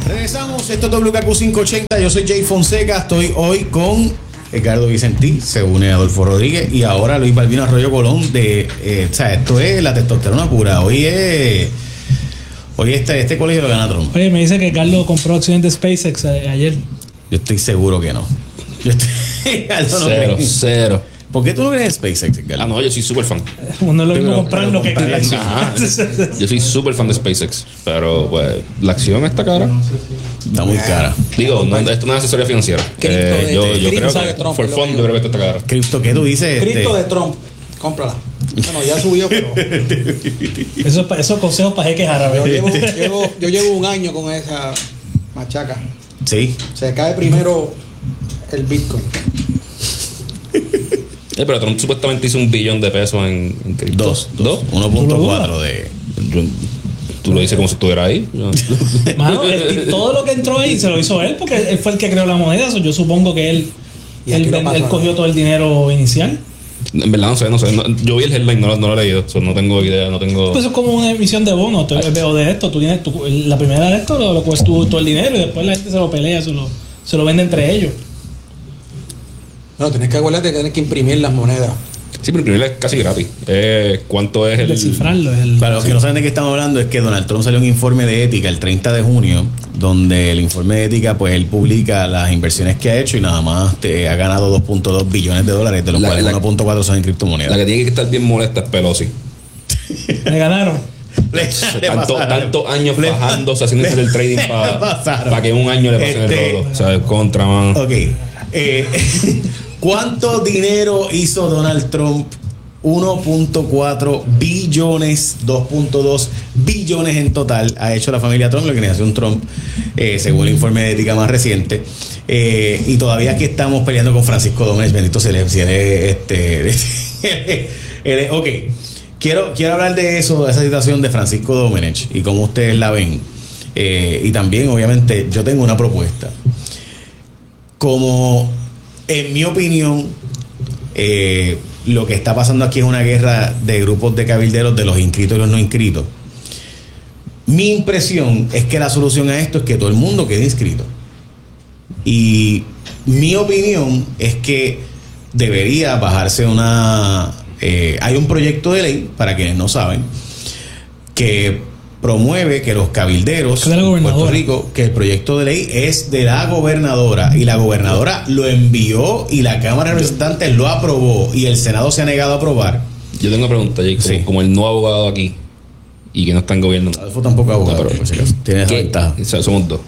Regresamos, esto es WKQ 580, yo soy Jay Fonseca, estoy hoy con Ricardo Vicentí, se une Adolfo Rodríguez y ahora Luis Balbino Arroyo Colón o sea, esto es la testosterona pura, hoy este colegio lo gana Trump. Oye, me dice que Carlos compró acciones de SpaceX ayer. Yo estoy seguro que no. Cero. ¿Por qué tú no crees en SpaceX, Carlos? No, yo soy súper fan. Uno lo mismo comprar lo que quiere. Yo soy súper fan de SpaceX, pero pues la acción está cara. Está muy cara. Digo, no, esto no es asesoría financiera. Yo creo que Trump, por fondo yo creo que esto está caro. Cripto, ¿qué tú dices? Cripto de Trump, cómprala. Bueno, ya subió, pero Esos consejos para jeques árabes. yo llevo un año con esa machaca. Sí. Se cae primero el Bitcoin. Pero Trump supuestamente hizo $1 billón en cripto. Dos. 1.4 de... Tú lo dices como si estuviera ahí. Mano, todo lo que entró ahí se lo hizo él porque él fue el que creó la moneda. Yo supongo que él cogió todo el dinero inicial. En verdad no sé. Yo vi el headline, no lo he leído. No tengo idea, Pues eso es como una emisión de bonos. Veo de esto. Tú tienes la primera de esto lo cuesta todo el dinero y después la gente se lo pelea, se lo vende entre ellos. No, tenés que acordarte que tenés que imprimir las monedas. Sí, pero imprimirla es casi gratis. ¿Cuánto es el...? Descifrarlo. Para los que no saben de qué estamos hablando, es que Donald Trump salió un informe de ética el 30 de junio, donde el informe de ética, pues él publica las inversiones que ha hecho y nada más ha ganado $2.2 billones, de los cuales 1.4 son en criptomonedas. La que tiene que estar bien molesta es Pelosi. Le ganaron. Tantos años bajándose, haciéndose el trading para que en un año le pasen el rolo. O sea, contra, man. Ok. ¿Cuánto dinero hizo Donald Trump? 1.4 billones, 2.2 billones en total ha hecho la familia Trump, la organización Trump, según el informe de ética más reciente. Y todavía aquí estamos peleando con Francisco Domenech, bendito se le ok, quiero hablar de eso, de esa situación de Francisco Domenech y cómo ustedes la ven. Y también, obviamente, yo tengo una propuesta. Como en mi opinión, lo que está pasando aquí es una guerra de grupos de cabilderos, de los inscritos y los no inscritos. Mi impresión es que la solución a esto es que todo el mundo quede inscrito. Y mi opinión es que debería bajarse hay un proyecto de ley, para quienes no saben, que promueve que los cabilderos de Puerto Rico, que el proyecto de ley es de la gobernadora y la gobernadora lo envió y la Cámara de Representantes lo aprobó y el Senado se ha negado a aprobar. Yo tengo una pregunta, Jake, como el no abogado aquí y que no está en gobierno. Adolfo tampoco abogado, pero tiene esa ventaja. Somos dos.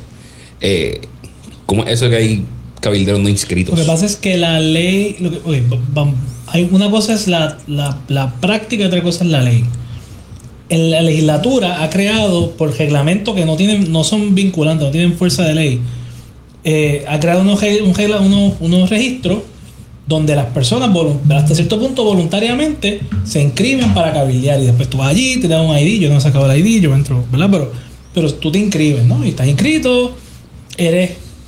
¿Cómo es eso que hay cabilderos no inscritos? Lo que pasa es que la ley, hay una cosa es la práctica y otra cosa es la ley. La legislatura ha creado por reglamento que no son vinculantes, no tienen fuerza de ley. Ha creado unos registros donde las personas hasta cierto punto voluntariamente se inscriben para cabildear y después tú vas allí, te dan un ID. Yo no he sacado el ID, yo entro, ¿verdad? Pero tú te inscribes, ¿no? Y estás inscrito, eres,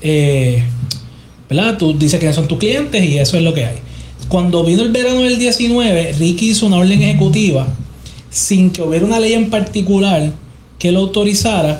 ¿verdad? Tú dices quiénes son tus clientes y eso es lo que hay. Cuando vino el verano del 19, Ricky hizo una orden ejecutiva sin que hubiera una ley en particular que lo autorizara,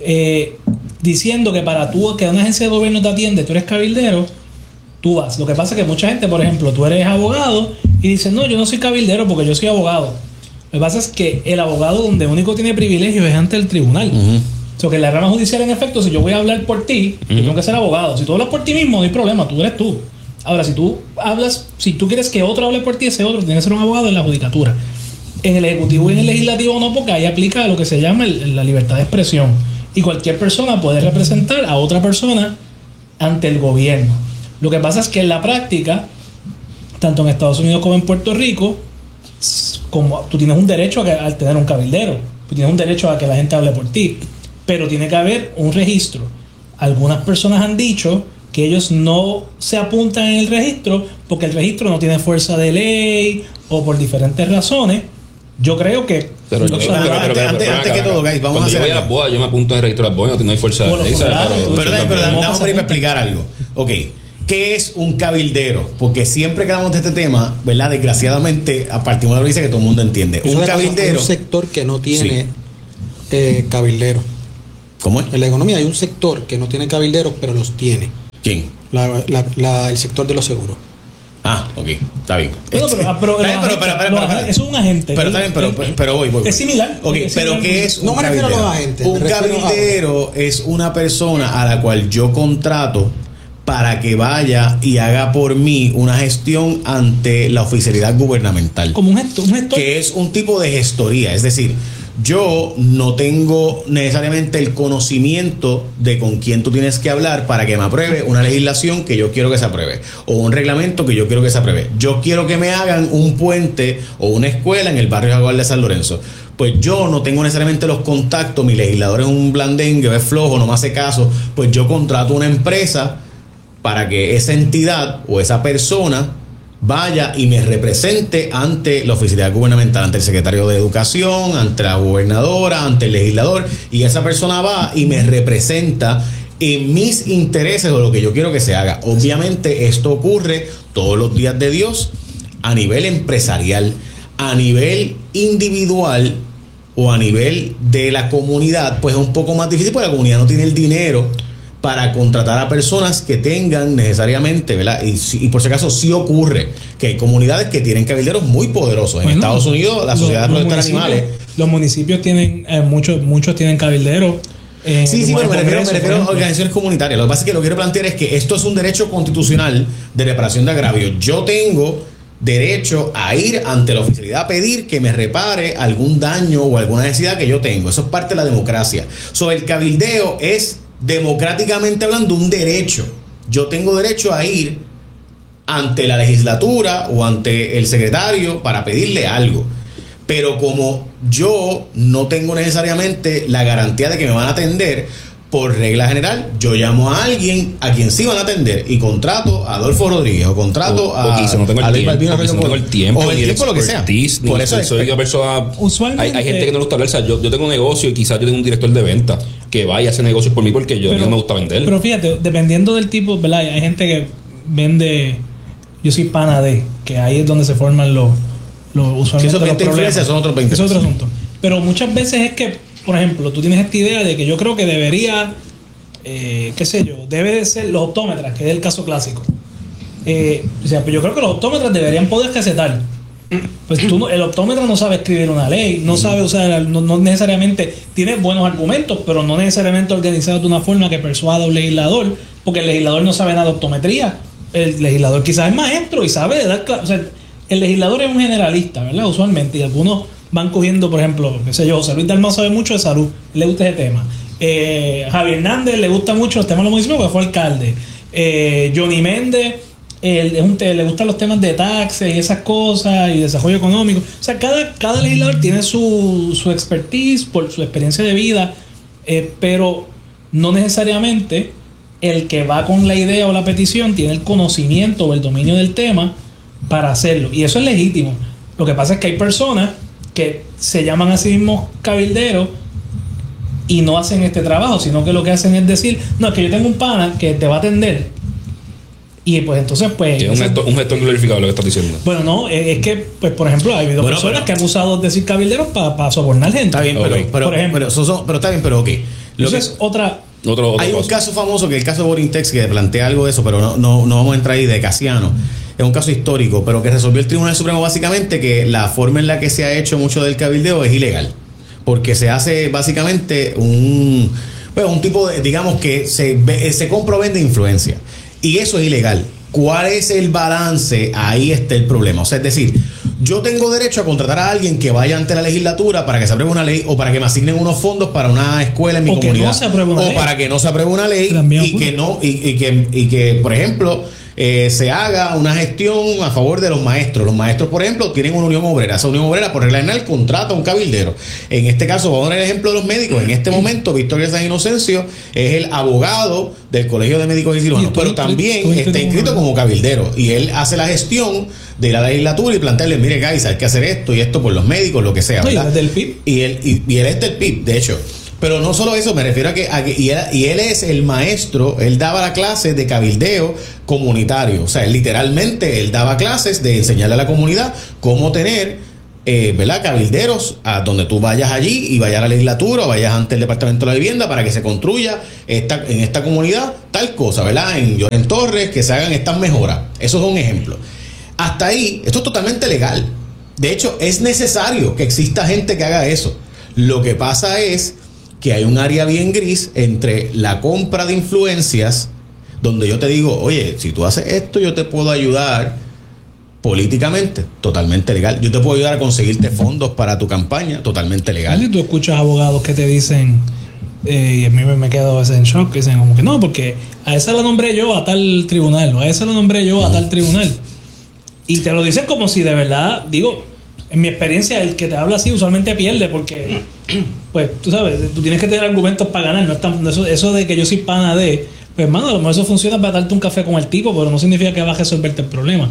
diciendo que para tú, que una agencia de gobierno te atiende, tú eres cabildero, tú vas. Lo que pasa es que mucha gente, por ejemplo, tú eres abogado y dices, no, yo no soy cabildero porque yo soy abogado. Lo que pasa es que el abogado donde único tiene privilegios es ante el tribunal. O sea, que en la rama judicial, en efecto, si yo voy a hablar por ti, yo tengo que ser abogado. Si tú hablas por ti mismo, no hay problema, tú eres tú. Ahora, si tú quieres que otro hable por ti, ese otro tiene que ser un abogado en la judicatura. En el ejecutivo y en el legislativo no, porque ahí aplica lo que se llama la libertad de expresión. Y cualquier persona puede representar a otra persona ante el gobierno. Lo que pasa es que en la práctica, tanto en Estados Unidos como en Puerto Rico, como tú tienes un derecho a tener un cabildero, tú tienes un derecho a que la gente hable por ti, pero tiene que haber un registro. Algunas personas han dicho que ellos no se apuntan en el registro porque el registro no tiene fuerza de ley o por diferentes razones. Yo creo que... Pero antes que todo, guys, vamos a hacer... Cuando yo voy a las bodas, yo me apunto en el registro de las bodas, no hay fuerza de ley. Pero vamos a explicar algo. Ok, ¿qué es un cabildero? Porque siempre que hablamos de este tema, ¿verdad? Desgraciadamente, a partir de una dice que todo el mundo entiende. Un cabildero... Un sector que no tiene cabildero. ¿Cómo es? En la economía hay un sector que no tiene cabilderos, pero los tiene. ¿Quién? El sector de los seguros. Ah, ok, está bien. Pero eso es un agente. Pero está bien, pero voy. Es similar. Ok, pero ¿qué es un No me refiero a cabildero? los agentes. Un cabildero es una persona a la cual yo contrato para que vaya y haga por mí una gestión ante la oficialidad gubernamental. Como un gestor. Que es un tipo de gestoría. Es decir, yo no tengo necesariamente el conocimiento de con quién tú tienes que hablar para que me apruebe una legislación que yo quiero que se apruebe o un reglamento que yo quiero que se apruebe. Yo quiero que me hagan un puente o una escuela en el barrio Jaguar de San Lorenzo. Pues yo no tengo necesariamente los contactos, mi legislador es un blandengue, es flojo, no me hace caso, pues yo contrato una empresa para que esa entidad o esa persona vaya y me represente ante la oficialidad gubernamental, ante el secretario de Educación, ante la gobernadora, ante el legislador, y esa persona va y me representa en mis intereses o lo que yo quiero que se haga. Obviamente esto ocurre todos los días de Dios a nivel empresarial, a nivel individual o a nivel de la comunidad, pues es un poco más difícil porque la comunidad no tiene el dinero para contratar a personas que tengan necesariamente, ¿verdad? Y por si acaso sí ocurre que hay comunidades que tienen cabilderos muy poderosos. En Estados Unidos, la Sociedad de Protección de Animales. Los municipios tienen, muchos tienen cabilderos. Sí, pero me refiero a organizaciones comunitarias. Lo que pasa es que lo que quiero plantear es que esto es un derecho constitucional de reparación de agravios. Yo tengo derecho a ir ante la oficialidad a pedir que me repare algún daño o alguna necesidad que yo tengo. Eso es parte de la democracia. El cabildeo es, democráticamente hablando, un derecho. Yo tengo derecho a ir ante la legislatura o ante el secretario para pedirle algo. Pero como yo no tengo necesariamente la garantía de que me van a atender, por regla general, yo llamo a alguien a quien sí van a atender y contrato a Adolfo Rodríguez o contrato a no tengo el tiempo, o el tiempo, lo que sea. Por eso soy una persona. Usualmente hay gente que no le gusta hablar. O sea, yo tengo un negocio y quizás yo tengo un director de venta que vaya a hacer negocios por mí porque yo no me gusta vender. Pero fíjate, dependiendo del tipo, ¿verdad? Hay gente que vende. Yo soy pana de, que ahí es donde se forman los usualmente. Si esos 20 influencias son otros 20. Es otro asunto. Pero muchas veces es que, por ejemplo, tú tienes esta idea de que yo creo que debería, qué sé yo, debe de ser los optómetras, que es el caso clásico. O sea, pues yo creo que los optómetras deberían poder recetar. Pues el optómetra no sabe escribir una ley, no sabe usar, no necesariamente tiene buenos argumentos, pero no necesariamente organizado de una forma que persuada a un legislador, porque el legislador no sabe nada de optometría. El legislador quizás es maestro y sabe de dar clases. O sea, el legislador es un generalista, ¿verdad? Usualmente, y algunos van cogiendo, por ejemplo, qué sé yo, José Luis Dalmau sabe mucho de salud, le gusta ese tema. Javier Hernández le gusta mucho los temas de los municipios porque fue alcalde. Johnny Méndez le gustan los temas de taxes y esas cosas y desarrollo económico. O sea, cada legislador tiene su expertise por su experiencia de vida, pero no necesariamente el que va con la idea o la petición tiene el conocimiento o el dominio del tema para hacerlo. Y eso es legítimo. Lo que pasa es que hay personas que se llaman a sí mismos cabilderos y no hacen este trabajo, sino que lo que hacen es decir, no, es que yo tengo un pana que te va a atender. Y pues entonces, pues... Es un gestor glorificado lo que estás diciendo. Bueno, no, es que, pues por ejemplo, hay habido personas que han usado decir cabilderos para sobornar gente. Está bien, pero está bien, pero ok. Eso es otra... Hay un caso famoso que es el caso de Borintex que plantea algo de eso, pero no vamos a entrar ahí, de Casiano. Es un caso histórico, pero que resolvió el Tribunal Supremo básicamente que la forma en la que se ha hecho mucho del cabildeo es ilegal. Porque se hace básicamente un tipo de, digamos que se compra o vende influencia. Y eso es ilegal. ¿Cuál es el balance? Ahí está el problema. O sea, es decir, yo tengo derecho a contratar a alguien que vaya ante la legislatura para que se apruebe una ley o para que me asignen unos fondos para una escuela en mi comunidad. No se apruebe una ley. Para que no se apruebe una ley y que, por ejemplo, se haga una gestión a favor de los maestros. Los maestros, por ejemplo, tienen una unión obrera. Esa unión obrera, por regla general, contrata a un cabildero. En este caso, vamos a dar el ejemplo de los médicos. En este momento, Víctor San Inocencio es el abogado del Colegio de Médicos y Cirujanos, pero también está inscrito como cabildero. Y él hace la gestión de la legislatura y plantearle, mire, guys, hay que hacer esto y esto por los médicos, lo que sea, ¿verdad? Y él es del PIB. Y él es del PIB, de hecho. Pero no solo eso, me refiero a que él es el maestro, él daba la clase de cabildeo comunitario. O sea, literalmente él daba clases de enseñarle a la comunidad cómo tener ¿verdad? Cabilderos a donde tú vayas allí y vayas a la legislatura o vayas ante el Departamento de la Vivienda para que se construya en esta comunidad tal cosa, ¿verdad? En Torres, que se hagan estas mejoras. Eso es un ejemplo. Hasta ahí, esto es totalmente legal. De hecho, es necesario que exista gente que haga eso. Lo que pasa es que hay un área bien gris entre la compra de influencias, donde yo te digo, oye, si tú haces esto, yo te puedo ayudar políticamente, totalmente legal. Yo te puedo ayudar a conseguirte fondos para tu campaña, totalmente legal. Si tú escuchas abogados que te dicen, y a mí me quedo a veces en shock, que dicen como que no, porque a esa la nombré yo a tal tribunal, o a esa la nombré yo a tal tribunal. Y te lo dicen como si de verdad, digo, en mi experiencia, el que te habla así usualmente pierde, porque, pues, tú sabes, tú tienes que tener argumentos para ganar. No es tan, eso de que yo soy pana de, pues, hermano, a lo mejor eso funciona para darte un café con el tipo, pero no significa que vas a resolverte el problema.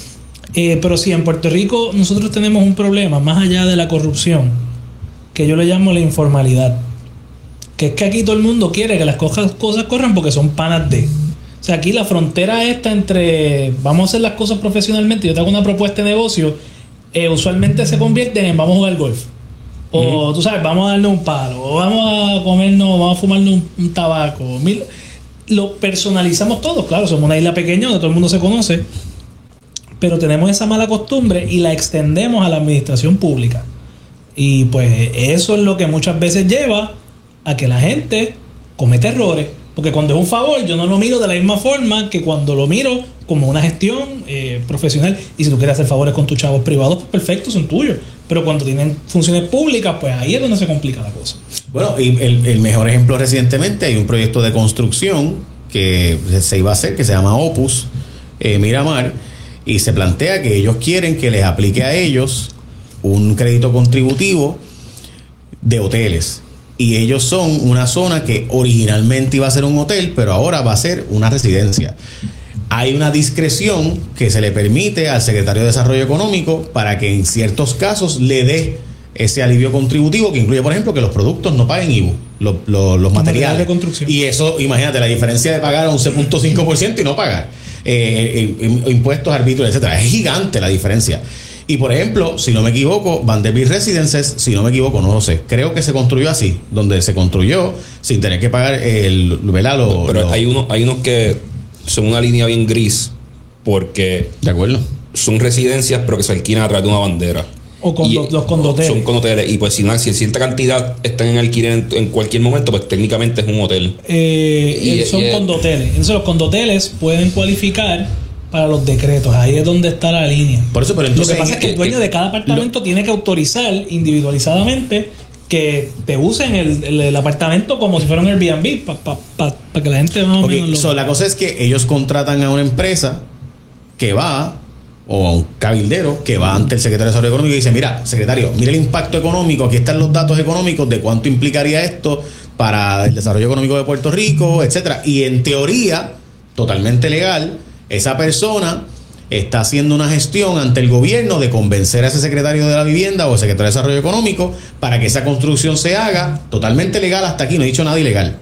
Pero sí, en Puerto Rico nosotros tenemos un problema más allá de la corrupción, que yo le llamo la informalidad. Que es que aquí todo el mundo quiere que las cosas corran porque son panas de. O sea, aquí la frontera está entre vamos a hacer las cosas profesionalmente, yo te hago una propuesta de negocio, usualmente se convierte en vamos a jugar golf. O tú sabes, vamos a darle un palo, o vamos a comernos, vamos a fumarnos un tabaco. Lo personalizamos todo, claro, somos una isla pequeña donde todo el mundo se conoce, pero tenemos esa mala costumbre y la extendemos a la administración pública. Y pues eso es lo que muchas veces lleva a que la gente cometa errores. Porque cuando es un favor, yo no lo miro de la misma forma que cuando lo miro como una gestión profesional. Y si tú quieres hacer favores con tus chavos privados, pues perfecto, son tuyos. Pero cuando tienen funciones públicas, pues ahí es donde se complica la cosa. Bueno, y el mejor ejemplo recientemente, hay un proyecto de construcción que se iba a hacer, que se llama Opus Miramar, y se plantea que ellos quieren que les aplique a ellos un crédito contributivo de hoteles. Y ellos son una zona que originalmente iba a ser un hotel, pero ahora va a ser una residencia. Hay una discreción que se le permite al secretario de Desarrollo Económico para que en ciertos casos le dé ese alivio contributivo, que incluye, por ejemplo, que los productos no paguen IVU, los materiales de construcción. Y eso, imagínate, la diferencia de pagar 11.5% y no pagar impuestos, arbitrios, etcétera. Es gigante la diferencia. Y por ejemplo, si no me equivoco, Vanderbilt Residences, si no me equivoco, no lo sé, creo que se construyó así, donde se construyó sin tener que pagar el velado. Pero hay unos que son una línea bien gris, porque de acuerdo, son residencias pero que se alquilan a través de una bandera. O con los condoteles. Son condoteles. Y pues si cierta cantidad están en alquiler en cualquier momento, pues técnicamente es un hotel. Son condoteles. Entonces los condoteles pueden cualificar para los decretos. Ahí es donde está la línea. Por eso, pero entonces, lo que pasa es que el dueño de cada apartamento tiene que autorizar individualizadamente que te usen el apartamento como si fuera un Airbnb para que la gente más o menos la cosa es que ellos contratan a una empresa que va, o a un cabildero que va ante el secretario de Desarrollo Económico y dice, mira, secretario, mira el impacto económico, aquí están los datos económicos de cuánto implicaría esto para el desarrollo económico de Puerto Rico, etcétera. Y en teoría, totalmente legal, esa persona está haciendo una gestión ante el gobierno de convencer a ese secretario de la vivienda o secretario de Desarrollo Económico para que esa construcción se haga totalmente legal. Hasta aquí no he dicho nada ilegal.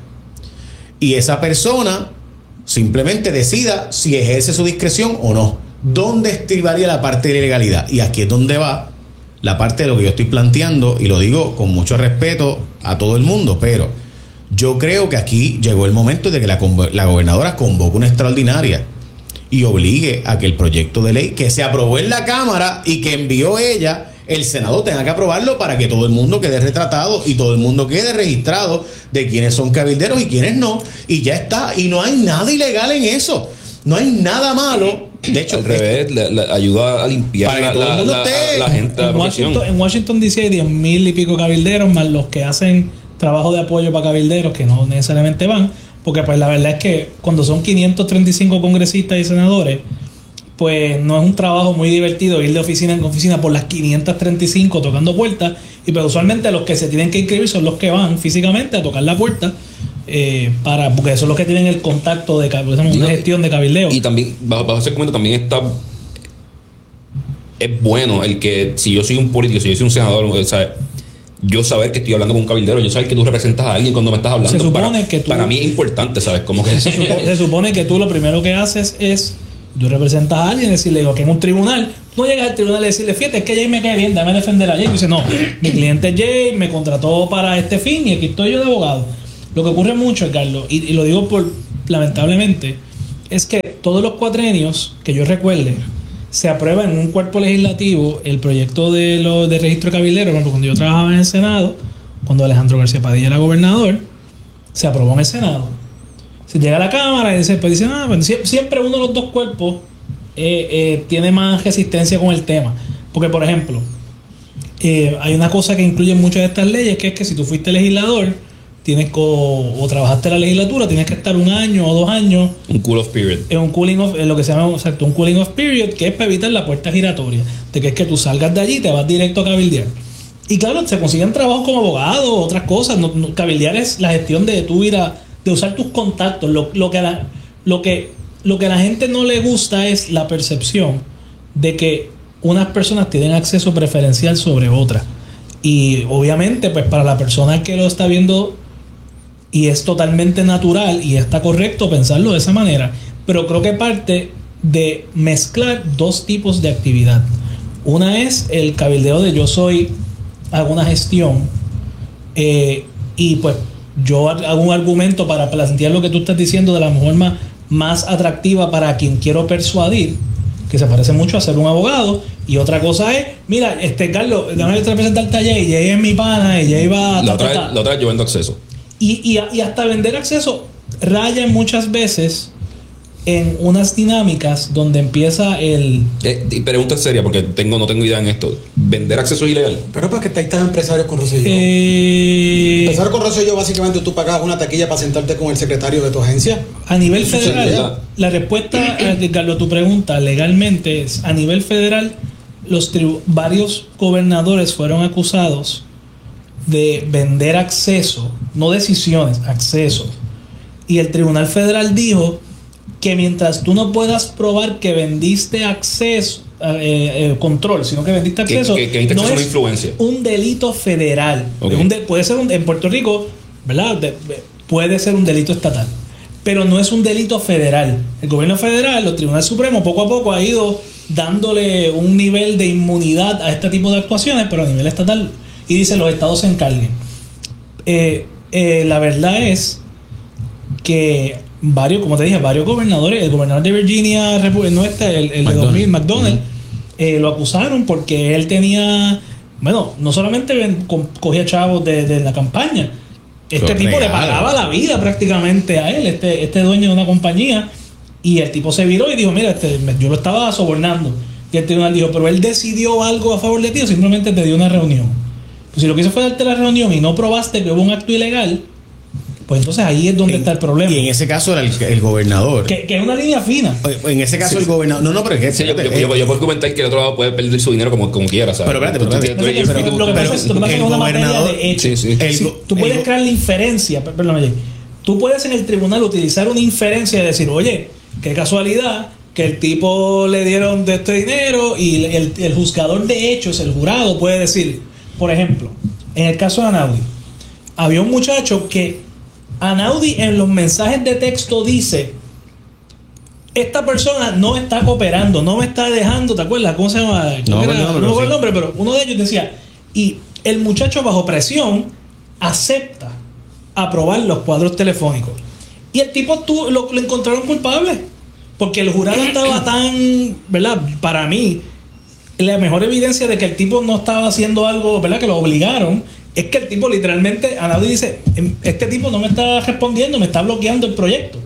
Y esa persona simplemente decida si ejerce su discreción o no. ¿Dónde estribaría la parte de ilegalidad? Y aquí es donde va la parte de lo que yo estoy planteando, y lo digo con mucho respeto a todo el mundo, pero yo creo que aquí llegó el momento de que la gobernadora convoque una extraordinaria y obligue a que el proyecto de ley que se aprobó en la Cámara y que envió ella, el Senado tenga que aprobarlo para que todo el mundo quede retratado y todo el mundo quede registrado de quiénes son cabilderos y quiénes no, y ya está. Y no hay nada ilegal en eso, no hay nada malo. De hecho, al revés, le ayuda a limpiar la gente. En Washington DC hay 10,000 y pico cabilderos, más los que hacen trabajo de apoyo para cabilderos que no necesariamente van, porque pues la verdad es que cuando son 535 congresistas y senadores, pues no es un trabajo muy divertido ir de oficina en oficina por las 535 tocando puertas, y pues usualmente los que se tienen que inscribir son los que van físicamente a tocar la puerta, porque son los que tienen el contacto de una gestión de cabildeo. Y también, bajo ese comentario, también es bueno el que, si yo soy un político, si yo soy un senador, o sea, yo saber que estoy hablando con un cabildero, yo saber que tú representas a alguien cuando me estás hablando. Se supone que tú, para mí es importante, ¿sabes? Como que se supone que tú lo primero que haces es, tú representas a alguien, decirle, digo, que en un tribunal No llegas al tribunal y decirle, fíjate, es que Jay me cae bien, dame defender a Jay. Y dice, no, mi cliente es Jay, me contrató para este fin y aquí estoy yo de abogado. Lo que ocurre mucho, Carlos, y lo digo lamentablemente, es que todos los cuatrenios que yo recuerde, se aprueba en un cuerpo legislativo el proyecto de registro cabildero. Cuando yo trabajaba en el Senado, cuando Alejandro García Padilla era gobernador, se aprobó en el Senado. Se llega a la Cámara y dice, pues siempre uno de los dos cuerpos tiene más resistencia con el tema. Porque, por ejemplo, hay una cosa que incluye muchas de estas leyes, que es que si tú fuiste legislador, o trabajaste en la legislatura, tienes que estar 1 año o 2 años. Un cool off period. En un cooling off, lo que se llama un cooling off period, que es para evitar la puerta giratoria. De que es que tú salgas de allí y te vas directo a cabildear. Y claro, se consiguen trabajos como abogado, otras cosas. Cabildear es la gestión de tu vida, de usar tus contactos. Lo que a la gente no le gusta es la percepción de que unas personas tienen acceso preferencial sobre otras. Y obviamente, pues para la persona que lo está viendo, y es totalmente natural y está correcto pensarlo de esa manera, pero creo que parte de mezclar dos tipos de actividad. Una es el cabildeo de hago una gestión y pues yo hago un argumento para plantear lo que tú estás diciendo de la mejor más atractiva para quien quiero persuadir, que se parece mucho a ser un abogado. Y otra cosa es, mira, Carlos, déjame representarte a Jay es mi pana y Jay va a... La otra vez yo vendo acceso. Y hasta vender acceso raya muchas veces en unas dinámicas donde empieza el... Pregunta seria, porque no tengo idea en esto. ¿Vender acceso es ilegal? Pero porque ahí están empresarios con Rosselló. Empezar con Rosselló, básicamente tú pagabas una taquilla para sentarte con el secretario de tu agencia. A nivel federal, la respuesta, Carlos, a tu pregunta legalmente es, a nivel federal, varios gobernadores fueron acusados de vender acceso, no decisiones, acceso. Y el Tribunal Federal dijo que mientras tú no puedas probar que vendiste acceso, control, sino que vendiste acceso, que no es influencia. Un delito federal. Okay. Puede ser en Puerto Rico, ¿verdad? Puede ser un delito estatal, pero no es un delito federal. El gobierno federal, los tribunales supremos, poco a poco ha ido dándole un nivel de inmunidad a este tipo de actuaciones, pero a nivel estatal, y dice los estados se encarguen. La verdad es que varios gobernadores, el gobernador de Virginia, el de 2000, McDonald, lo acusaron porque él tenía, no solamente cogía chavos de la campaña, tipo le pagaba la vida prácticamente a él, este dueño de una compañía, y el tipo se viró y dijo, mira, yo lo estaba sobornando, y el tribunal dijo, pero él decidió algo a favor de ti o simplemente te dio una reunión. Pues si lo que hizo fue darte la reunión y no probaste que hubo un acto ilegal, pues entonces ahí es donde está el problema. Y en ese caso era el gobernador. Que es una línea fina. En ese caso el gobernador... No, pero es que... yo puedo comentar que el otro lado puede perder su dinero como quiera, ¿sabes? Pero espérate. Lo que pasa es que es una materia de hecho. Tú puedes crear la inferencia, tú puedes en el tribunal utilizar una inferencia y decir, oye, qué casualidad que el tipo le dieron de este dinero, y el juzgador de hechos, el jurado, puede decir, por ejemplo, en el caso de Anaudi, había un muchacho que Anaudi en los mensajes de texto dice, esta persona no está cooperando, no me está dejando, ¿te acuerdas? ¿Cómo se llama? No me acuerdo el nombre, pero uno de ellos decía, y el muchacho bajo presión acepta aprobar los cuadros telefónicos. Y el tipo lo encontraron culpable, porque el jurado estaba tan, ¿verdad? Para mí, la mejor evidencia de que el tipo no estaba haciendo algo, ¿verdad? Que lo obligaron, es que el tipo literalmente, Anaudi dice, este tipo no me está respondiendo, me está bloqueando el proyecto.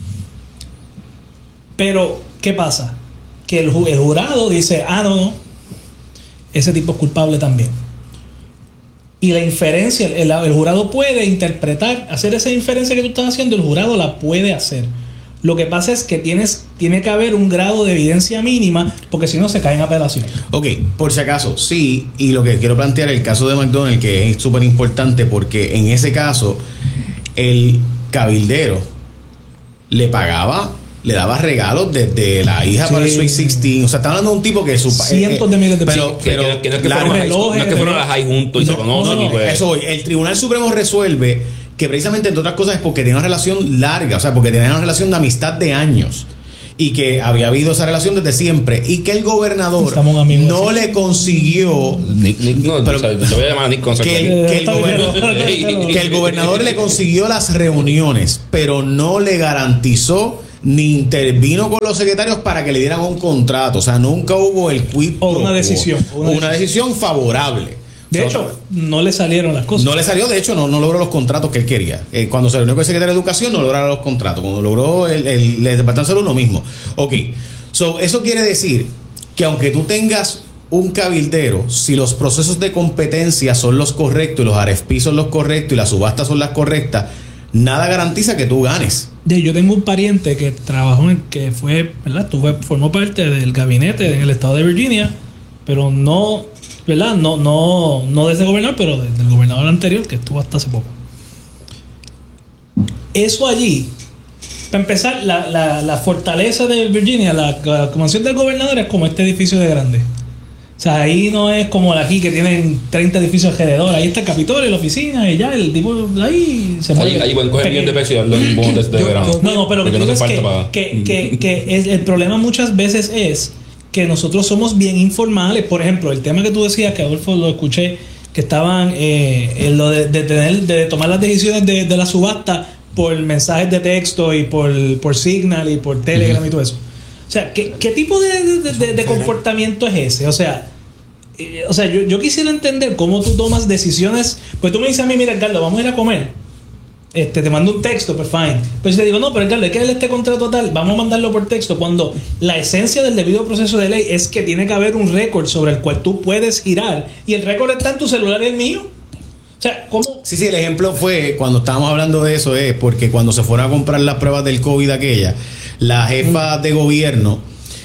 Pero, ¿qué pasa? Que el jurado dice, no, ese tipo es culpable también. Y la inferencia, el jurado puede interpretar, hacer esa inferencia que tú estás haciendo, el jurado la puede hacer. Lo que pasa es que tiene que haber un grado de evidencia mínima, porque si no se cae en apelación. Ok, por si acaso, sí, y lo que quiero plantear el caso de McDonald, que es súper importante, porque en ese caso el cabildero le daba regalos desde la hija para el Sweet 16. O sea, está hablando de un tipo que cientos de miles de pesos. Pero no es que fueron a la high juntos y se conocen. Eso, el Tribunal Supremo resuelve que precisamente, entre otras cosas, es porque tiene una relación larga, o sea, porque tiene una relación de amistad de años. y que había habido esa relación desde siempre y que el gobernador no le consiguió que el gobernador le consiguió las reuniones, pero no le garantizó ni intervino con los secretarios para que le dieran un contrato. O sea, nunca hubo el quid pro quo, una decisión favorable. De hecho, no le salieron las cosas. No le salió, de hecho, no logró los contratos que él quería. Cuando se reunió con el secretario de Educación, no lograron los contratos. Cuando logró el Departamento de Salud, lo mismo. Ok. Eso quiere decir que aunque tú tengas un cabildero, si los procesos de competencia son los correctos y los RFP son los correctos y las subastas son las correctas, nada garantiza que tú ganes. Yo tengo un pariente que trabajó que fue, ¿verdad? Formó parte del gabinete en el estado de Virginia, pero no, ¿verdad? No de ese gobernador, pero del gobernador anterior que estuvo hasta hace poco. Eso allí, para empezar, la fortaleza de Virginia, la convención del gobernador es como este edificio de grande. O sea, ahí no es como aquí que tienen 30 edificios alrededor. Ahí está el Capitolio, la oficina y ya el tipo ahí se mueve. Ahí pueden coger bien de peso y darle un bonus de verano. No, pero lo que es que el problema muchas veces es que nosotros somos bien informales. Por ejemplo, el tema que tú decías, que Adolfo lo escuché, que estaban en lo de tomar las decisiones de la subasta por mensajes de texto y por Signal y por Telegram y todo eso. O sea, ¿qué tipo de comportamiento es ese? O sea, yo quisiera entender cómo tú tomas decisiones. Pues tú me dices a mí, mira, Carlos, vamos a ir a comer. Te mando un texto, pues fine. Pues te digo, no, pero Carlos, hay que darle este contrato tal, vamos a mandarlo por texto. Cuando la esencia del debido proceso de ley es que tiene que haber un récord sobre el cual tú puedes girar. Y el récord está en tu celular y el mío. O sea, ¿cómo? Sí, el ejemplo fue, cuando estábamos hablando de eso, es porque cuando se fueron a comprar las pruebas del COVID aquella, la jefa de gobierno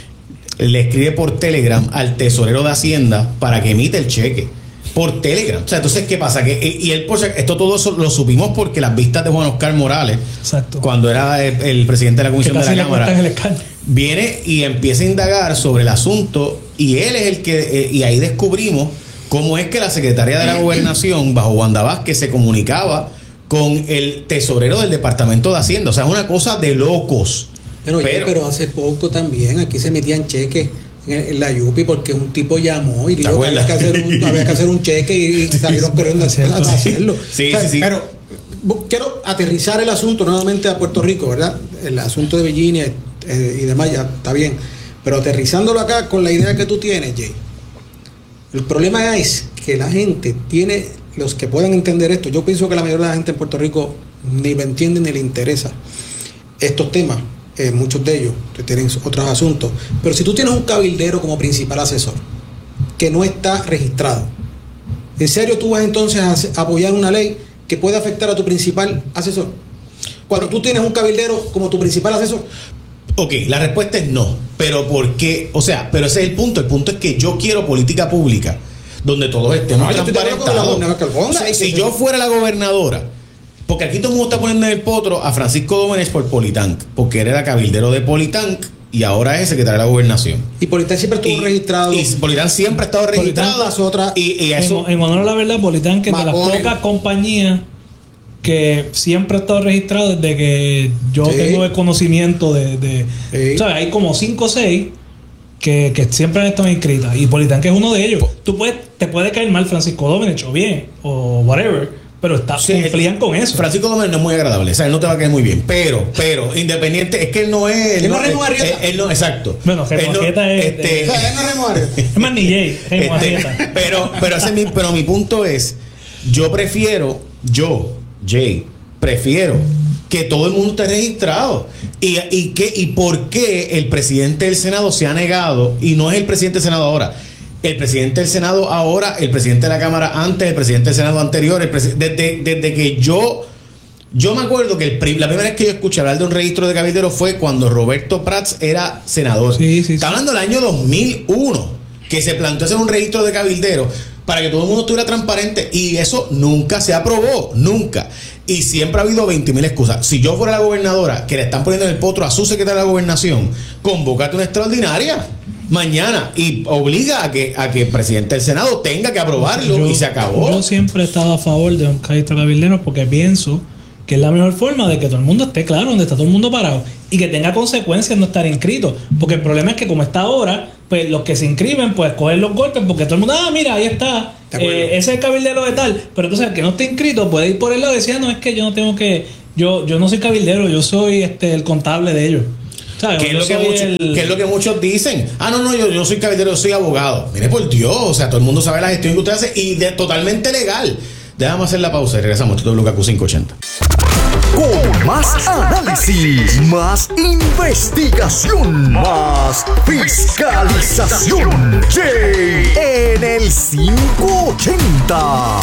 le escribe por Telegram al tesorero de Hacienda para que emita el cheque por Telegram. O sea, entonces, ¿qué pasa? Esto todo eso lo supimos porque las vistas de Juan Oscar Morales, exacto, cuando era el presidente de la Comisión de la Cámara, viene y empieza a indagar sobre el asunto y él es el que, y ahí descubrimos cómo es que la secretaria de la Gobernación, bajo Wanda Vázquez, se comunicaba con el tesorero del Departamento de Hacienda. O sea, es una cosa de locos. Pero hace poco también aquí se metían cheques en la Yupi porque un tipo llamó y dijo que había que hacer un cheque y salieron corriendo a hacerlo. Sí. Pero quiero aterrizar el asunto nuevamente a Puerto Rico, ¿verdad? El asunto de Virginia y demás ya está bien. Pero aterrizándolo acá con la idea que tú tienes, Jay. El problema es que la gente tiene, los que puedan entender esto, yo pienso que la mayoría de la gente en Puerto Rico ni lo entiende ni le interesa estos temas. Muchos de ellos tienen otros asuntos, pero si tú tienes un cabildero como principal asesor que no está registrado, ¿en serio tú vas entonces a apoyar una ley que puede afectar a tu principal asesor? Cuando tú tienes un cabildero como tu principal asesor. Ok, la respuesta es no, pero ¿por qué? O sea, pero ese es el punto es que yo quiero política pública donde todos estemos transparentados. Si yo fuera la gobernadora, porque aquí todo el mundo está poniendo en el potro a Francisco Domenech por Politank, porque él era cabildero de Politank y ahora es secretario de la Gobernación. Y Politank siempre estuvo registrado. Y Politank siempre ha estado registrado. Y eso, en honor a la verdad, Politank es de las pocas compañías que siempre ha estado registrado desde que yo tengo el conocimiento de ¿sabes? Hay como 5 o 6 que siempre han estado inscritas y Politank es uno de ellos. Te puede caer mal Francisco Domenech o bien, o whatever, pero cumplían con eso. Francisco Domenech no es muy agradable, o sea, él no te va a caer muy bien, pero independiente, es que él no es. Él no es Remo Arrieta. Él no, exacto. Bueno, Remo Arrieta es. Él no es Remo Arrieta. Es más, ni Jay, Remo Arrieta. Pero mi punto es, Jay, prefiero que todo el mundo esté registrado. ¿Y por qué el presidente del Senado se ha negado? Y no es el presidente del Senado ahora. El presidente del Senado ahora, el presidente de la Cámara antes, el presidente del Senado anterior, desde que yo me acuerdo que la primera vez que yo escuché hablar de un registro de cabilderos fue cuando Roberto Prats era senador. Está hablando del año 2001, que se planteó hacer un registro de cabilderos para que todo el mundo estuviera transparente y eso nunca se aprobó, nunca. Y siempre ha habido 20.000 excusas. Si yo fuera la gobernadora que le están poniendo en el potro a su secretaria de la Gobernación, convócate una extraordinaria mañana y obliga a que el presidente del Senado tenga que aprobarlo y se acabó. Yo siempre he estado a favor de un registro de cabilderos porque pienso que es la mejor forma de que todo el mundo esté claro donde está todo el mundo parado y que tenga consecuencias no estar inscrito, porque el problema es que como está ahora, pues los que se inscriben pues cogen los golpes porque todo el mundo, mira, ahí está, ese es el cabildero de tal, pero entonces el que no esté inscrito puede ir por el lado y decir, no, es que yo no tengo que, yo no soy cabildero, yo soy el contable de ellos. ¿Qué es lo que muchos dicen? No, yo soy cabildero, yo soy abogado. Mire, por Dios, o sea, todo el mundo sabe la gestión que usted hace y totalmente legal. Déjame hacer la pausa y regresamos. Esto es WKQ 580. Con más análisis, más investigación, más fiscalización. Jay en el 580.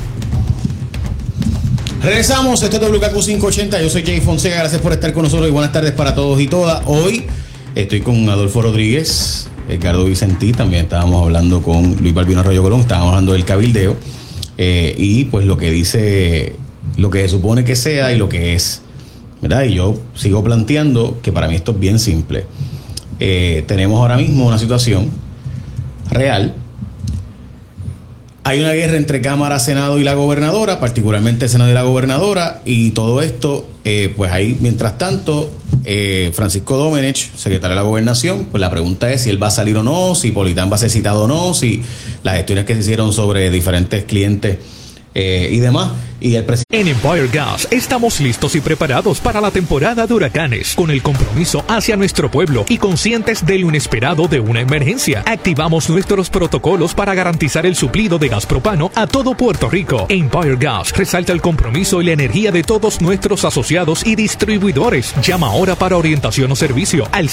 Regresamos, esto es WKQ 580. Yo soy Jay Fonseca, gracias por estar con nosotros y buenas tardes para todos y todas. Hoy estoy con Adolfo Rodríguez, Edgardo Vicentí, también estábamos hablando con Luis Balbino Arroyo Colón, estábamos hablando del cabildeo y pues lo que dice, lo que se supone que sea y lo que es, ¿verdad? Y yo sigo planteando que para mí esto es bien simple. Tenemos ahora mismo una situación real. Hay una guerra entre Cámara, Senado y la gobernadora, particularmente el Senado y la gobernadora, y todo esto, pues ahí, mientras tanto, Francisco Domenech, secretario de la Gobernación, pues la pregunta es si él va a salir o no, si Politán va a ser citado o no, si las gestiones que se hicieron sobre diferentes clientes y demás. Y el presidente. En Empire Gas estamos listos y preparados para la temporada de huracanes, con el compromiso hacia nuestro pueblo y conscientes de lo inesperado de una emergencia. Activamos nuestros protocolos para garantizar el suplido de gas propano a todo Puerto Rico. Empire Gas resalta el compromiso y la energía de todos nuestros asociados y distribuidores. Llama ahora para orientación o servicio al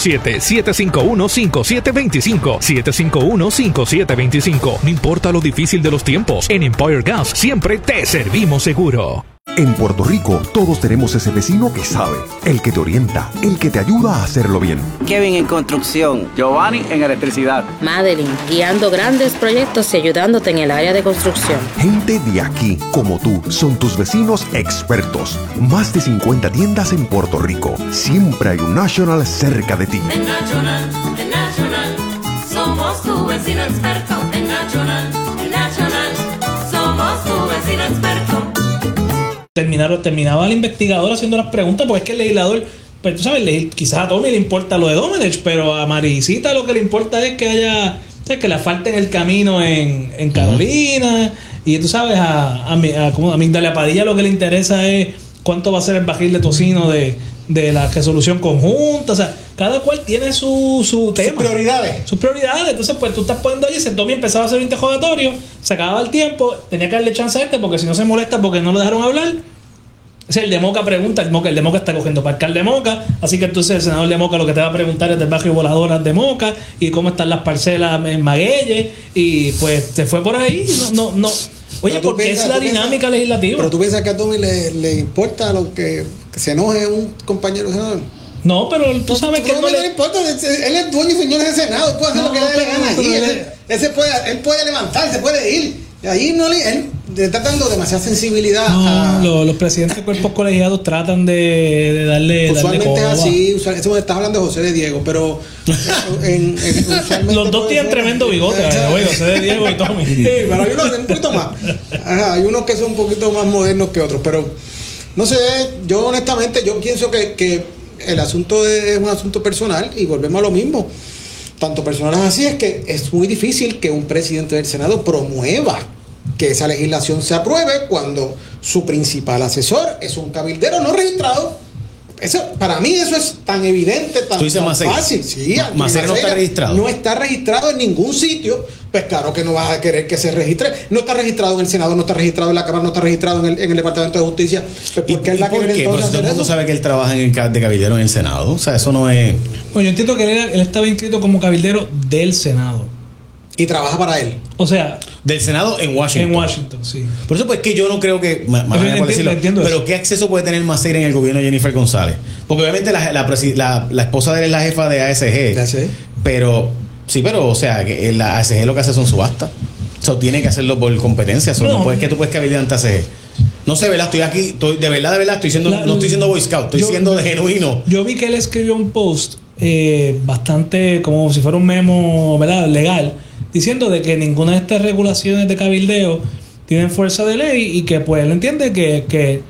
787-751-5725. 751-5725. No importa lo difícil de los tiempos, en Empire Gas siempre te servimos seguro. En Puerto Rico, todos tenemos ese vecino que sabe, el que te orienta, el que te ayuda a hacerlo bien. Kevin en construcción. Giovanni en electricidad. Madeline, guiando grandes proyectos y ayudándote en el área de construcción. Gente de aquí, como tú, son tus vecinos expertos. Más de 50 tiendas en Puerto Rico. Siempre hay un National cerca de ti. En National, somos tu vecino experto. En National, somos tu vecino experto. Terminaba el investigador haciendo las preguntas, porque es que el legislador, pues tú sabes, quizás a Tommy le importa lo de Domenech, pero a Maricita lo que le importa es que haya, o sea, que le asfalten el camino en Carolina, y tú sabes, a Migdalia Padilla lo que le interesa es cuánto va a ser el barril de tocino de la resolución conjunta. O sea, cada cual tiene su tema. Sus prioridades. Entonces, pues tú estás poniendo allí, Tommy empezaba a hacer un interrogatorio, se acababa el tiempo, tenía que darle chance a porque si no se molesta porque no lo dejaron hablar. O sea, el de Moca pregunta, el de Moca está cogiendo para alcalde de Moca, así que entonces el senador de Moca lo que te va a preguntar es del barrio Voladoras de Moca y cómo están las parcelas en Maguelle, y pues se fue por ahí. No. Oye, porque es la dinámica legislativa. Pero tú piensas que a Tommy le importa lo que se enoje un compañero senador. No, pero tú sabes que no le importa. Él es dueño y señor del Senado, puede hacer lo que le dé la gana allí. Él puede levantarse, puede ir. Ahí él está dando demasiada sensibilidad. Los presidentes de cuerpos colegiados tratan de darle. Usualmente es así. Eso estás hablando de José de Diego, pero los dos tienen tremendo bigote. José de Diego y Tommy. Sí, pero hay unos un poquito más. Hay unos que son un poquito más modernos que otros, pero no sé. Yo honestamente pienso que el asunto es un asunto personal y volvemos a lo mismo. Tanto personal así es que es muy difícil que un presidente del Senado promueva que esa legislación se apruebe cuando su principal asesor es un cabildero no registrado. Eso, para mí eso es tan evidente, tan fácil. Sí, Macera no está registrado. No está registrado en ningún sitio. Pues claro que no vas a querer que se registre. No está registrado en el Senado, no está registrado en la Cámara, no está registrado en el Departamento de Justicia. Pues ¿por qué él va a querer entonces hacer eso? Todo el mundo sabe que él trabaja de cabildero en el Senado. O sea, eso no es... Pues yo entiendo que él estaba inscrito como cabildero del Senado. Y trabaja para él. O sea... Del Senado en Washington. En Washington, sí. Por eso pues que yo no creo que... Entiendo pero eso. ¿qué acceso puede tener Macera en el gobierno de Jennifer González? Porque obviamente la esposa de él es la jefa de ASG. Pero... Sí, pero o sea, que la ASG lo que hace son subastas. Eso tiene que hacerlo por competencia. No puedes que tú puedes cabildear ante ASG. No sé, ¿verdad? Estoy aquí, de verdad, estoy siendo, no estoy siendo Boy Scout, estoy siendo de genuino. Yo vi que él escribió un post bastante como si fuera un memo, ¿verdad?, legal, diciendo de que ninguna de estas regulaciones de cabildeo tienen fuerza de ley y que pues él entiende que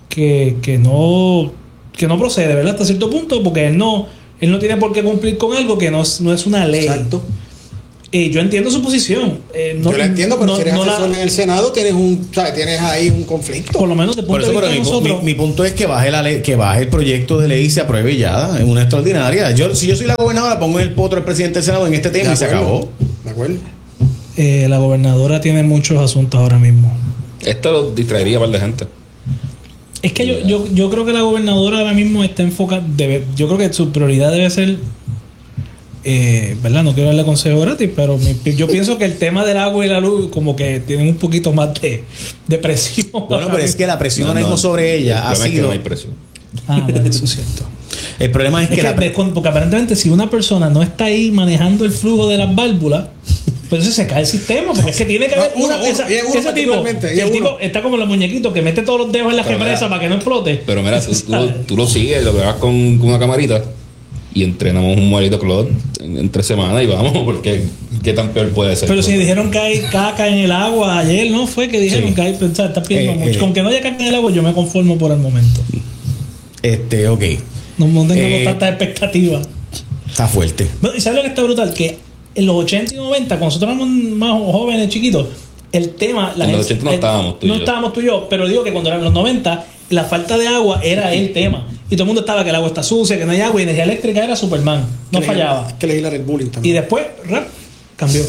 que no procede, ¿verdad? Hasta cierto punto, porque él no tiene por qué cumplir con algo que no es una ley. Exacto. Yo entiendo su posición. Yo la entiendo, pero si eres asesor en el Senado tienes ahí un conflicto. Por lo menos de punto de vista de nosotros. Mi punto es que baje la ley, que baje el proyecto de ley y se apruebe ya en una extraordinaria. Si yo soy la gobernadora, pongo en el potro al presidente del Senado en este tema y se acabó. De acuerdo. La gobernadora tiene muchos asuntos ahora mismo. Esto lo distraería a par de gente. Es que yo creo que la gobernadora ahora mismo está enfocada. Yo creo que su prioridad debe ser. ¿Verdad? No quiero darle consejo gratis, pero yo pienso que el tema del agua y la luz como que tienen un poquito más de presión. Bueno, pero es que la presión ahora mismo sobre ella ha sido... Es que no hay presión. Bueno, eso es cierto. El problema es que porque aparentemente si una persona no está ahí manejando el flujo de las válvulas, pues entonces se cae el sistema, porque es que tiene que haber ese tipo está como los muñequitos que mete todos los dedos en la represa para que no explote. Pero mira, tú lo sigues, lo grabas con una camarita y entrenamos un muerito Claude en 3 semanas y vamos, porque qué tan peor puede ser. Pero si dijeron que hay caca en el agua ayer, ¿no? Fue que dijeron que hay, está pidiendo mucho. Con que no haya caca en el agua, yo me conformo por el momento. Ok. No tengo tantas expectativas. Está fuerte. ¿Y sabes lo que está brutal? Que en los 80 y 90, cuando nosotros éramos más jóvenes, chiquitos, el tema... En los 80 no estábamos tú y yo. No estábamos tú y yo, pero digo que cuando eran los 90, la falta de agua era el tema. Y todo el mundo estaba que el agua está sucia, que no hay agua, y energía eléctrica era Superman. No fallaba. Que legislar el bullying también. Y después, cambió.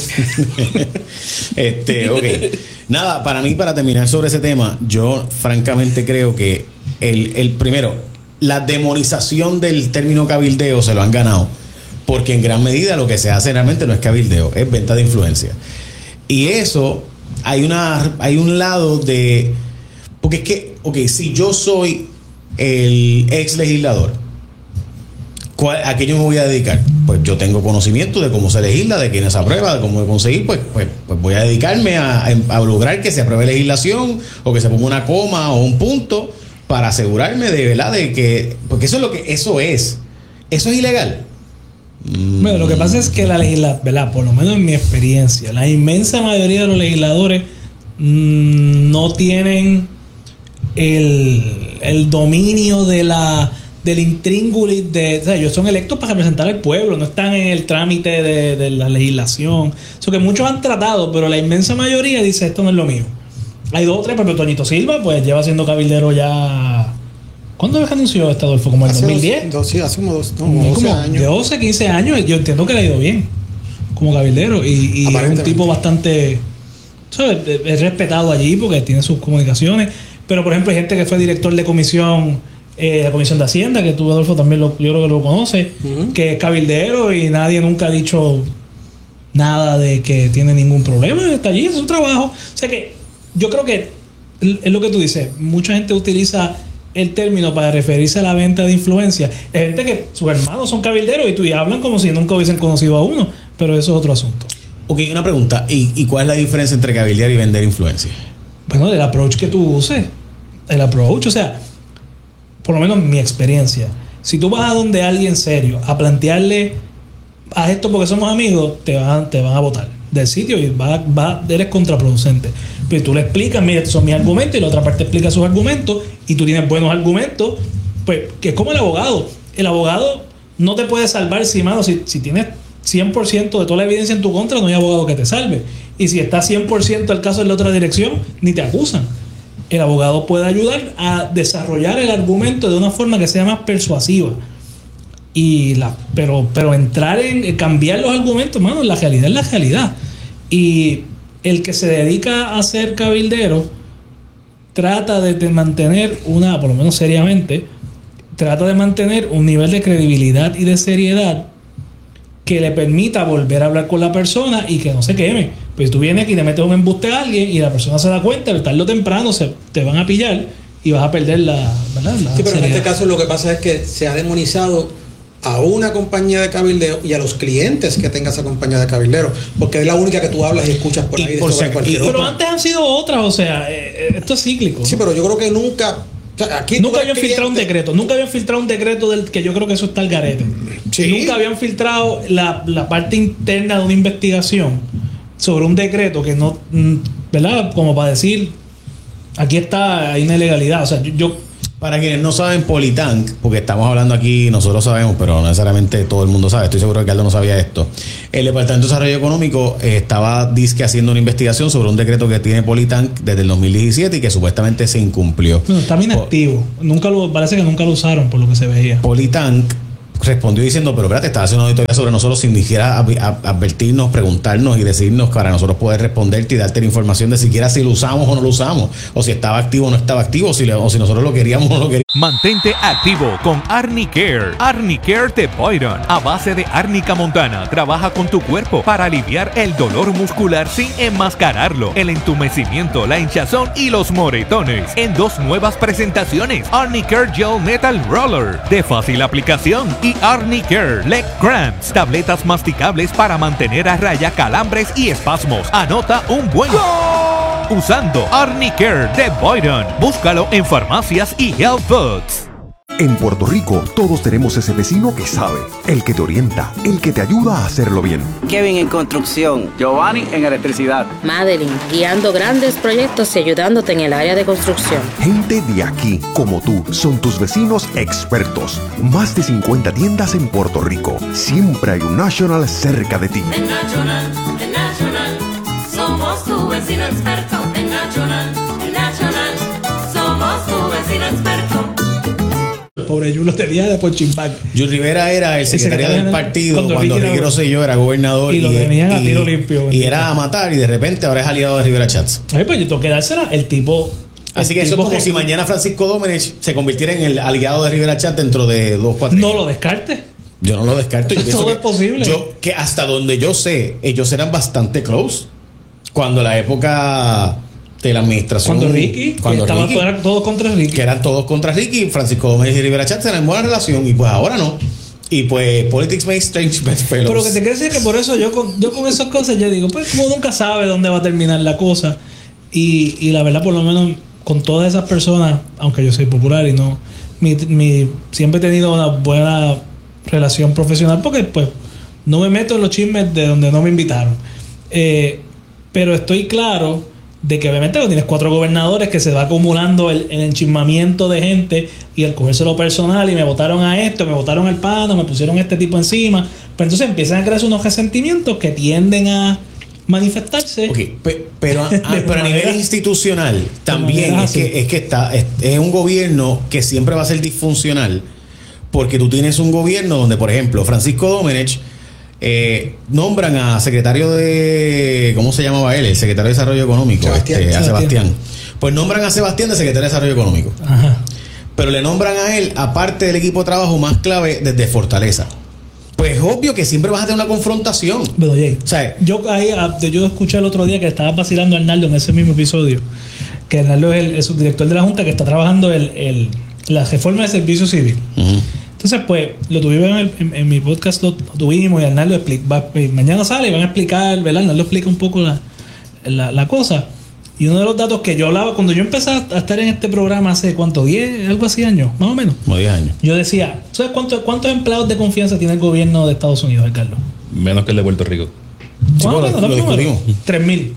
Ok. Nada, para mí, para terminar sobre ese tema, yo francamente creo que el primero, la demonización del término cabildeo se lo han ganado, porque en gran medida lo que se hace realmente no es cabildeo, es venta de influencia. Y eso, hay un lado de... Porque es que, si yo soy el ex legislador, ¿a qué yo me voy a dedicar? Pues yo tengo conocimiento de cómo se legisla, de quiénes se aprueba, de cómo conseguir, pues voy a dedicarme a lograr que se apruebe legislación o que se ponga una coma o un punto para asegurarme de verdad de que, porque eso es ilegal. Bueno, lo que pasa es que la legislación, ¿verdad? Por lo menos en mi experiencia, la inmensa mayoría de los legisladores no tienen el dominio del intríngulis o sea, ellos son electos para representar al pueblo, no están en el trámite de la legislación. Eso que muchos han tratado, pero la inmensa mayoría dice esto no es lo mío. Hay 2 o 3, pero Toñito Silva pues lleva siendo cabildero ya. ¿Cuándo anunció este, Adolfo? ¿Como en 2010? Sí, hace como 12 años. De 12, 15 años. Yo entiendo que le ha ido bien como cabildero y es un tipo bastante, ¿sabes? Es respetado allí porque tiene sus comunicaciones. Pero por ejemplo hay gente que fue director de comisión, la comisión de Hacienda, que tú, Adolfo, también yo creo que lo conoces, que es cabildero y nadie nunca ha dicho nada de que tiene ningún problema, está allí, es su trabajo. O sea que yo creo que es lo que tú dices, mucha gente utiliza el término para referirse a la venta de influencia. Hay gente que sus hermanos son cabilderos y hablan como si nunca hubiesen conocido a uno, pero eso es otro asunto. Ok, una pregunta, ¿y cuál es la diferencia entre cabildear y vender influencia? Bueno, el approach que tú uses. El approach, o sea, por lo menos en mi experiencia, si tú vas a donde alguien serio a plantearle, haz esto porque somos amigos, te van a botar del sitio y eres contraproducente. Pero tú le explicas, mira, estos son mis argumentos, y la otra parte explica sus argumentos, y tú tienes buenos argumentos, pues que es como el abogado. El abogado no te puede salvar si tienes 100% de toda la evidencia en tu contra, no hay abogado que te salve. Y si está 100% el caso en la otra dirección, ni te acusan. El abogado puede ayudar a desarrollar el argumento de una forma que sea más persuasiva. Pero entrar en cambiar los argumentos, mano, la realidad es la realidad. Y el que se dedica a ser cabildero trata de mantener por lo menos seriamente, trata de mantener un nivel de credibilidad y de seriedad que le permita volver a hablar con la persona y que no se queme. Pues tú vienes aquí y le metes un embuste a alguien y la persona se da cuenta, pero tarde o temprano te van a pillar y vas a perder ¿verdad? Sí, pero en este caso lo que pasa es que se ha demonizado a una compañía de cabildeo y a los clientes que tenga esa compañía de cabildero, porque es la única que tú hablas y escuchas por ahí. Pero antes han sido otras, o sea, esto es cíclico. Sí, pero yo creo que nunca... O sea, nunca habían filtrado un decreto. Nunca habían filtrado un decreto del que yo creo que eso está al garete. Sí. Nunca habían filtrado la parte interna de una investigación sobre un decreto que no, ¿verdad? Como para decir, aquí hay una ilegalidad. O sea, yo Para quienes no saben, Politank, porque estamos hablando aquí, nosotros sabemos, pero no necesariamente todo el mundo sabe, estoy seguro que Carlos no sabía esto. El Departamento de Desarrollo Económico estaba haciendo una investigación sobre un decreto que tiene Politank desde el 2017 y que supuestamente se incumplió. No, está inactivo. Parece que nunca lo usaron por lo que se veía. Politank respondió diciendo, pero espérate, estás haciendo una auditoría sobre nosotros sin ni siquiera advertirnos, preguntarnos y decirnos para nosotros poder responderte y darte la información de siquiera si lo usamos o no lo usamos, o si estaba activo o no estaba activo, o si nosotros lo queríamos o no lo queríamos. Mantente activo con Arnicare. Arnicare de Boyron, a base de árnica montana, trabaja con tu cuerpo para aliviar el dolor muscular sin enmascararlo, el entumecimiento, la hinchazón y los moretones. En 2 nuevas presentaciones: Arnicare Gel Metal Roller, de fácil aplicación, y Arnicare Leg Cramps, tabletas masticables para mantener a raya calambres y espasmos. Anota un buen usando Arnicare de Boyron. Búscalo en farmacias y health foods. En Puerto Rico, todos tenemos ese vecino que sabe, el que te orienta, el que te ayuda a hacerlo bien. Kevin en construcción. Giovanni en electricidad. Madeline, guiando grandes proyectos y ayudándote en el área de construcción. Gente de aquí, como tú, son tus vecinos expertos. Más de 50 tiendas en Puerto Rico. Siempre hay un National cerca de ti. En National, somos tu vecino experto. En National, somos tu vecino experto. Pobre Yulo tenía de por chimpán. Jules Rivera era el secretario del partido cuando Ricky Rosselló era gobernador y lo tenían a tiro limpio. Y era a matar, y de repente ahora es aliado de Rivera Chats. Ay, pues yo tengo que dársela el tipo. Así que eso es como si mañana Francisco Domenech se convirtiera en el aliado de Rivera Chats dentro de 2-4 años. No lo descarte. Yo no lo descarto. Yo todo es posible. Que hasta donde yo sé, ellos eran bastante close. Cuando la época de la administración. Cuando Ricky, eran todos contra Ricky. Que eran todos contra Ricky. Francisco Domenech y Rivera Chats eran en buena relación. Y pues ahora no. Y pues politics makes strange bedfellows. Pero que te quiero decir que por eso yo con esas cosas yo digo, pues como nunca sabe dónde va a terminar la cosa. Y la verdad, por lo menos con todas esas personas, aunque yo soy popular y no, siempre he tenido una buena relación profesional porque pues no me meto en los chismes de donde no me invitaron. Pero estoy claro de que obviamente cuando tienes 4 gobernadores que se va acumulando el enchismamiento de gente y el cogérselo personal y me votaron a esto, me votaron al pano, me pusieron este tipo encima, pues entonces empiezan a crearse unos resentimientos que tienden a manifestarse. Okay, pero a nivel institucional también es un gobierno que siempre va a ser disfuncional, porque tú tienes un gobierno donde, por ejemplo, Francisco Domenech nombran a secretario de, ¿cómo se llamaba él? El secretario de Desarrollo Económico, a Sebastián. Pues nombran a Sebastián de secretario de Desarrollo Económico. Ajá. Pero le nombran a él, aparte del equipo de trabajo más clave, desde Fortaleza. Pues es obvio que siempre vas a tener una confrontación. Pero Jay, o sea, yo escuché el otro día que estaba vacilando a Arnaldo en ese mismo episodio, que Arnaldo es el subdirector de la Junta que está trabajando la reforma del servicio civil. Uh-huh. Entonces, pues, lo tuvimos en mi podcast, lo tuvimos y Arnaldo mañana sale y van a explicar, ¿verdad? Arnaldo explica un poco la cosa. Y uno de los datos que yo hablaba, cuando yo empecé a estar en este programa hace, ¿cuánto? 10, algo así años, más o menos. Como 10 años. Yo decía, ¿sabes cuántos empleados de confianza tiene el gobierno de Estados Unidos, Carlos? Menos que el de Puerto Rico. Sí, lo discutimos. 3,000.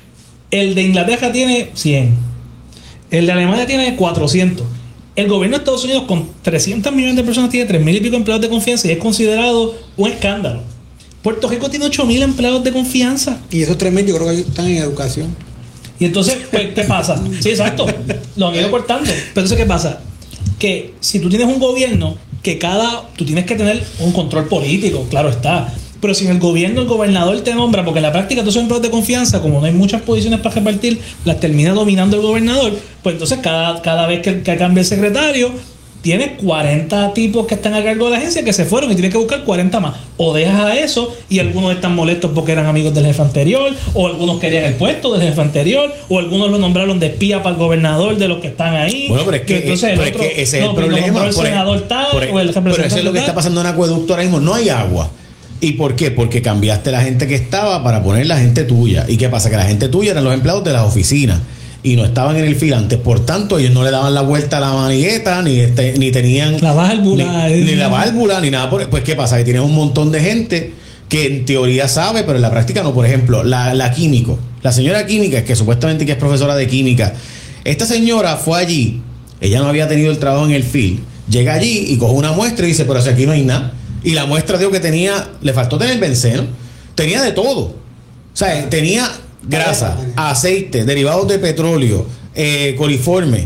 El de Inglaterra tiene 100. El de Alemania tiene 400. El gobierno de Estados Unidos con 300 millones de personas tiene 3,000 y pico empleados de confianza y es considerado un escándalo. Puerto Rico tiene 8,000 empleados de confianza. Y esos 3,000 yo creo que están en educación. Y entonces, pues, ¿qué pasa? Sí, exacto. Lo han ido cortando. Pero entonces, ¿qué pasa? Que si tú tienes un gobierno que tú tienes que tener un control político, claro está. Pero si en el gobierno el gobernador te nombra, porque en la práctica todos son empleados de confianza, como no hay muchas posiciones para repartir, las termina dominando el gobernador, pues entonces cada vez que cambia el secretario, tienes 40 tipos que están a cargo de la agencia que se fueron y tienes que buscar 40 más. O dejas a eso y algunos están molestos porque eran amigos del jefe anterior, o algunos querían el puesto del jefe anterior, o algunos lo nombraron de espía para el gobernador de los que están ahí. Bueno, pero es que, entonces ese es el problema. El senador tal, o el representante. Pero eso es lo que está pasando en Acueducto ahora mismo. No hay agua. ¿Y por qué? Porque cambiaste la gente que estaba para poner la gente tuya. ¿Y qué pasa? Que la gente tuya eran los empleados de las oficinas y no estaban en el filante. Por tanto, ellos no le daban la vuelta a la manigueta, ni tenían la válvula, ni la válvula, ni nada. Pues, ¿qué pasa? Que tienes un montón de gente que en teoría sabe, pero en la práctica no. Por ejemplo, la químico. La señora química, que supuestamente que es profesora de química. Esta señora fue allí Ella no había tenido el trabajo en el field. Llega allí y coge una muestra y dice, pero si aquí no hay nada. Y la muestra dijo que tenía, le faltó tener benceno, tenía de todo. O sea, tenía grasa, aceite, derivados de petróleo, coliforme,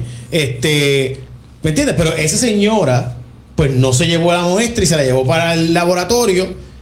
¿me entiendes? Pero esa señora, pues no se llevó la muestra y se la llevó para el laboratorio